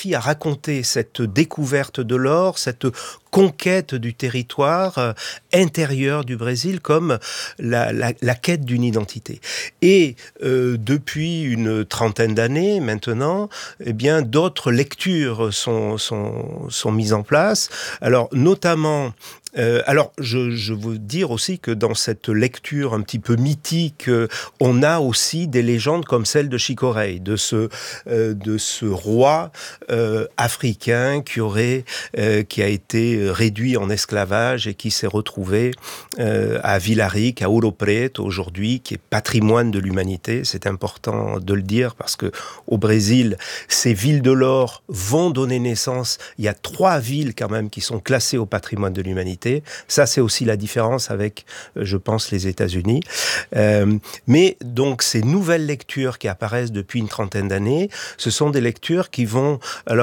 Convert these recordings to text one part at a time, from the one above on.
biographie a raconté cette découverte de l'or, cette conquête du territoire intérieur du Brésil comme la quête d'une identité. Et depuis une trentaine d'années maintenant, eh bien, d'autres lectures sont mises en place. Alors, notamment... je veux dire aussi que dans cette lecture un petit peu mythique, on a aussi des légendes comme celle de Chico Rei, de ce roi africain qui a été réduit en esclavage et qui s'est retrouvé à Villa-Rica, à Ouro Preto aujourd'hui, qui est patrimoine de l'humanité. C'est important de le dire parce que au Brésil, ces villes de l'or vont donner naissance. Il y a 3 villes quand même qui sont classées au patrimoine de l'humanité. Ça, c'est aussi la différence avec, je pense, les États-Unis. Mais donc, ces nouvelles lectures qui apparaissent depuis une trentaine d'années, ce sont des lectures qui vont,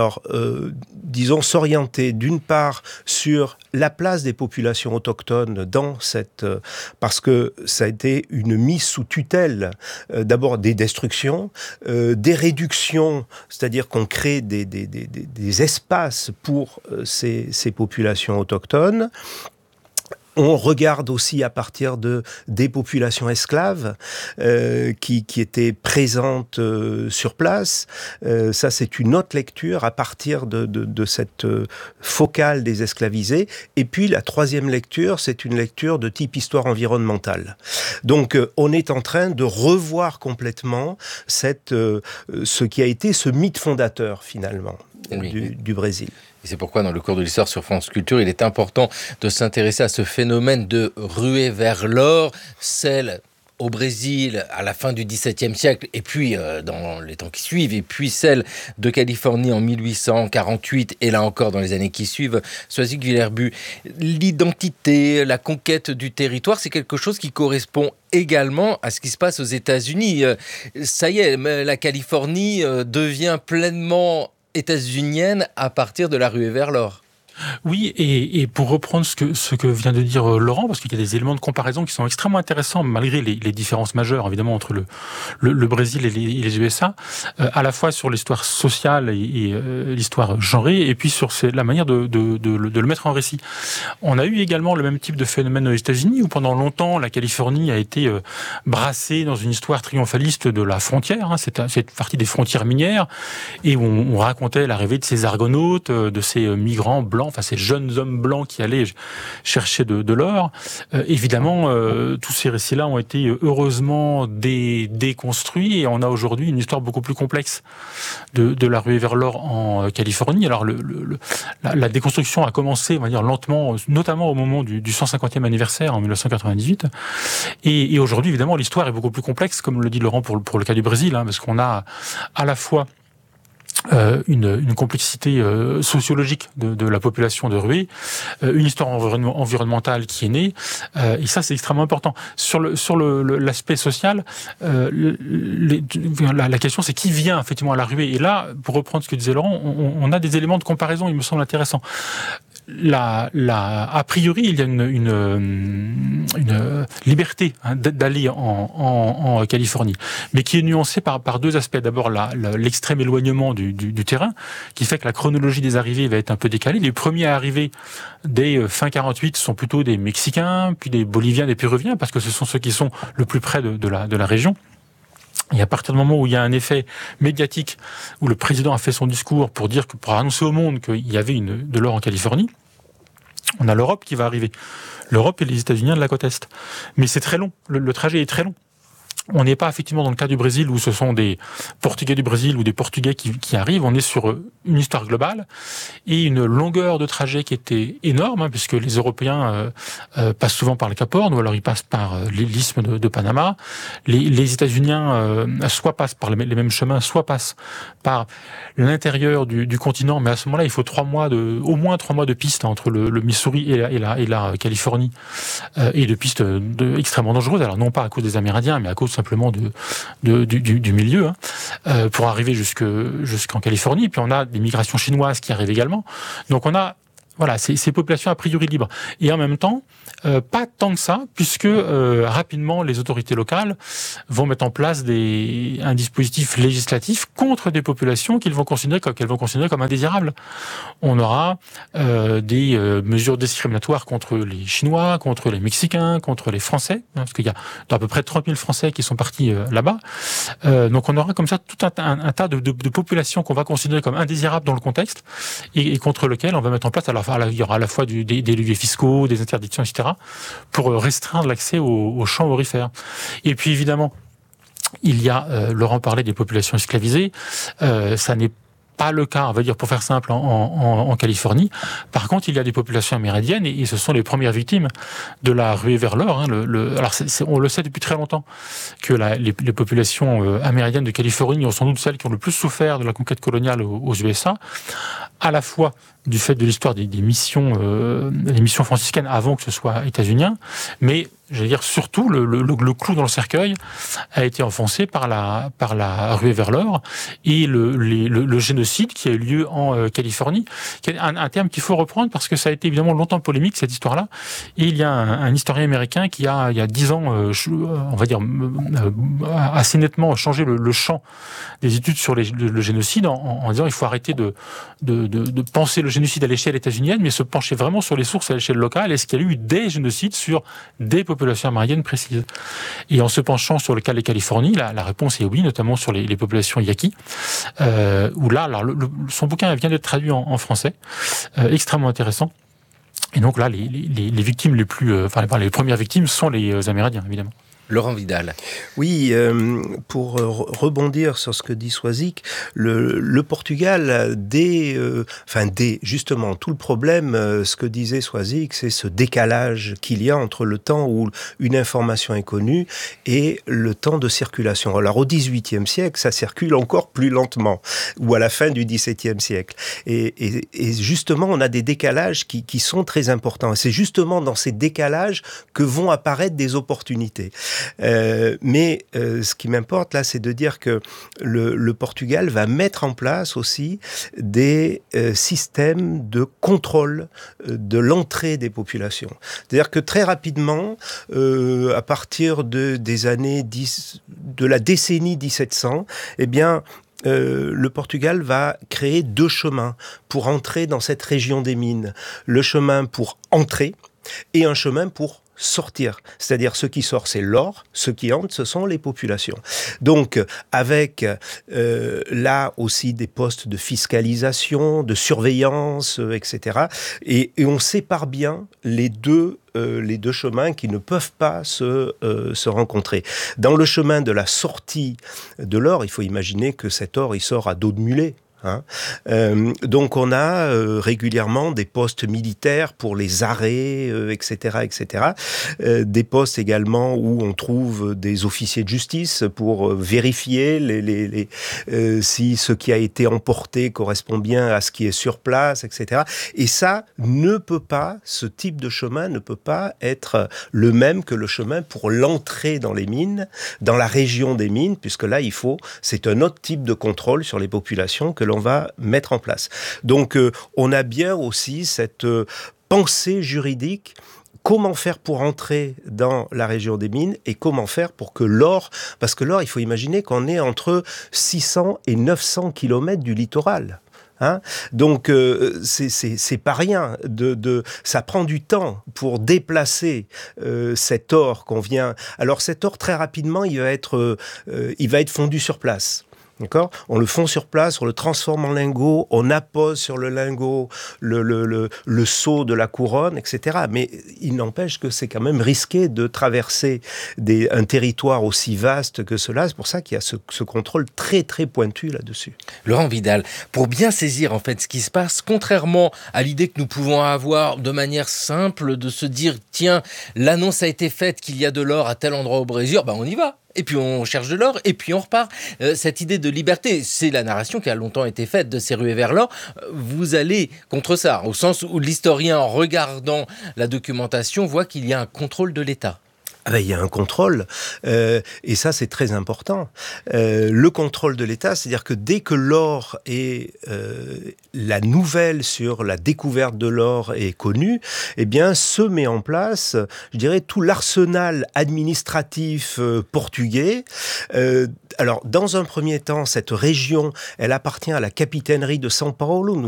disons, s'orienter d'une part sur la place des populations autochtones dans cette... parce que ça a été une mise sous tutelle, d'abord des destructions, des réductions, c'est-à-dire qu'on crée des espaces pour ces populations autochtones. On regarde aussi à partir des populations esclaves qui étaient présentes sur place. Ça, c'est une autre lecture à partir de cette focale des esclavisés. Et puis, la troisième lecture, c'est une lecture de type histoire environnementale. Donc, on est en train de revoir complètement ce qui a été ce mythe fondateur, finalement, du Brésil. Et c'est pourquoi, dans le cours de l'histoire sur France Culture, il est important de s'intéresser à ce phénomène de ruée vers l'or, celle au Brésil à la fin du XVIIe siècle, et puis dans les temps qui suivent, et puis celle de Californie en 1848, et là encore dans les années qui suivent. Soisig Villerbu, l'identité, la conquête du territoire, c'est quelque chose qui correspond également à ce qui se passe aux États-Unis. Ça y est, la Californie devient pleinement états-unienne à partir de la ruée vers l'or. Oui, et pour reprendre ce que vient de dire Laurent, parce qu'il y a des éléments de comparaison qui sont extrêmement intéressants, malgré les différences majeures, évidemment, entre le Brésil et les USA, à la fois sur l'histoire sociale et l'histoire genrée, et puis sur la manière de le mettre en récit. On a eu également le même type de phénomène aux États-Unis, où pendant longtemps, la Californie a été brassée dans une histoire triomphaliste de la frontière, c'est partie des frontières minières, et où on racontait l'arrivée de ces argonautes, de ces migrants blancs, enfin ces jeunes hommes blancs qui allaient chercher de l'or. Évidemment, tous ces récits-là ont été heureusement déconstruits et on a aujourd'hui une histoire beaucoup plus complexe de la ruée vers l'or en Californie. Alors la déconstruction a commencé, on va dire, lentement, notamment au moment du 150e anniversaire en 1998. Et aujourd'hui, évidemment, l'histoire est beaucoup plus complexe, comme le dit Laurent pour le cas du Brésil, parce qu'on a à la fois une complexité sociologique de la population de Ruée, une histoire environnementale qui est née, et ça c'est extrêmement important. Sur l'aspect social, la question c'est qui vient effectivement à la Ruée. Et là, pour reprendre ce que disait Laurent, on a des éléments de comparaison, il me semble intéressant. A priori, il y a une liberté d'aller en Californie, mais qui est nuancée par deux aspects. D'abord, l'extrême éloignement du terrain, qui fait que la chronologie des arrivées va être un peu décalée. Les premiers à arriver dès fin 48 sont plutôt des Mexicains, puis des Boliviens, des Péruviens, parce que ce sont ceux qui sont le plus près de la région. Et à partir du moment où il y a un effet médiatique, où le président a fait son discours pour annoncer au monde qu'il y avait de l'or en Californie, on a l'Europe qui va arriver. L'Europe et les États-Unis de la côte Est. Mais c'est très long. Le trajet est très long. On n'est pas effectivement dans le cas du Brésil où ce sont des Portugais du Brésil ou des Portugais qui arrivent. On est sur une histoire globale et une longueur de trajet qui était énorme, puisque les Européens passent souvent par le Cap Horn ou alors ils passent par l'isthme de Panama. Les États-Unis soit passent par les mêmes chemins, soit passent par l'intérieur du continent. Mais à ce moment-là, il faut au moins 3 mois de piste entre le Missouri et la Californie et de pistes extrêmement dangereuses. Alors non pas à cause des Amérindiens, mais à cause simplement du milieu, pour arriver jusqu'en Californie. Et puis on a des migrations chinoises qui arrivent également. Donc on a Voilà, ces populations a priori libres. Et en même temps, pas tant que ça, puisque rapidement les autorités locales vont mettre en place un dispositif législatif contre des populations qu'elles vont considérer comme indésirables. On aura des mesures discriminatoires contre les Chinois, contre les Mexicains, contre les Français, parce qu'il y a à peu près 30 000 Français qui sont partis là-bas. Donc on aura comme ça tout un tas de populations qu'on va considérer comme indésirables dans le contexte et contre lesquelles on va mettre en place, alors il y aura à la fois des leviers fiscaux, des interdictions, etc., pour restreindre l'accès aux champs aurifères. Et puis évidemment, il y a, Laurent parlait des populations esclavisées, ça n'est pas le cas, on va dire pour faire simple, en Californie. Par contre, il y a des populations amérindiennes et ce sont les premières victimes de la ruée vers l'or. Alors, on le sait depuis très longtemps que les populations amérindiennes de Californie sont sans doute celles qui ont le plus souffert de la conquête coloniale aux USA, à la fois du fait de l'histoire des missions franciscaines avant que ce soit états-unien, mais j'allais dire surtout le clou dans le cercueil a été enfoncé par la ruée vers l'or et le génocide qui a eu lieu en Californie, qui est un terme qu'il faut reprendre parce que ça a été évidemment longtemps polémique cette histoire-là. Et il y a un historien américain qui il y a 10 ans, on va dire assez nettement changé le champ des études sur le génocide en disant il faut arrêter de penser le génocide à l'échelle états-unienne, mais se pencher vraiment sur les sources à l'échelle locale. Est-ce qu'il y a eu des génocides sur des populations amérindiennes précises? Et en se penchant sur le cas de Californie, la réponse est oui, notamment sur les populations Yaqui, où là, son bouquin vient d'être traduit en français, extrêmement intéressant. Et donc là, les victimes les premières victimes sont les Amérindiens, évidemment. Laurent Vidal. Oui, pour rebondir sur ce que dit Soisic, le Portugal, justement, tout le problème, ce que disait Soisic, c'est ce décalage qu'il y a entre le temps où une information est connue et le temps de circulation. Alors au XVIIIe siècle, ça circule encore plus lentement, ou à la fin du XVIIe siècle. Et justement, on a des décalages qui sont très importants. Et c'est justement dans ces décalages que vont apparaître des opportunités. Mais ce qui m'importe là, c'est de dire que le Portugal va mettre en place aussi des systèmes de contrôle de l'entrée des populations. C'est-à-dire que très rapidement, à partir des années de la décennie 1700, eh bien, le Portugal va créer 2 chemins pour entrer dans cette région des mines. Le chemin pour entrer et un chemin pour sortir. C'est-à-dire, ce qui sort, c'est l'or, ce qui entre, ce sont les populations. Donc, avec là aussi des postes de fiscalisation, de surveillance, etc. Et on sépare bien les deux chemins qui ne peuvent pas se rencontrer. Dans le chemin de la sortie de l'or, il faut imaginer que cet or, il sort à dos de mulet. Donc on a régulièrement des postes militaires pour les arrêts, etc., etc. Des postes également où on trouve des officiers de justice pour vérifier si ce qui a été emporté correspond bien à ce qui est sur place, etc. Et ça ce type de chemin ne peut pas être le même que le chemin pour l'entrée dans les mines, dans la région des mines, puisque là c'est un autre type de contrôle sur les populations que l'on va mettre en place. Donc, on a bien aussi cette pensée juridique. Comment faire pour entrer dans la région des mines et comment faire pour que l'or... Parce que l'or, il faut imaginer qu'on est entre 600 et 900 kilomètres du littoral. Donc c'est pas rien. Ça prend du temps pour déplacer cet or qu'on vient. Alors cet or très rapidement il va être fondu sur place. D'accord ? On le fond sur place, on le transforme en lingot, on appose sur le lingot le sceau de la couronne, etc. Mais il n'empêche que c'est quand même risqué de traverser un territoire aussi vaste que cela. C'est pour ça qu'il y a ce contrôle très très pointu là-dessus. Laurent Vidal, pour bien saisir en fait ce qui se passe, contrairement à l'idée que nous pouvons avoir de manière simple de se dire tiens, l'annonce a été faite qu'il y a de l'or à tel endroit au Brésil, on y va. Et puis on cherche de l'or, et puis on repart. Cette idée de liberté, c'est la narration qui a longtemps été faite de ces ruées vers l'or. Vous allez contre ça, au sens où l'historien, en regardant la documentation, voit qu'il y a un contrôle de l'État. Ah ben, il y a un contrôle, et ça c'est très important. Le contrôle de l'État, c'est-à-dire que dès que l'or est la nouvelle sur la découverte de l'or est connue, eh bien se met en place, je dirais, tout l'arsenal administratif portugais. Alors dans un premier temps, cette région, elle appartient à la capitainerie de São Paulo.